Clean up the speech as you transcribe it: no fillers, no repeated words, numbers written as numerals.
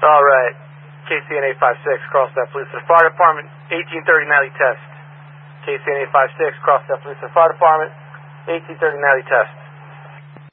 All right. KCN 856, cross that police to the fire department, 1830 Natalie test. KCN 856, cross that police to the fire department, 1830 Natalie test.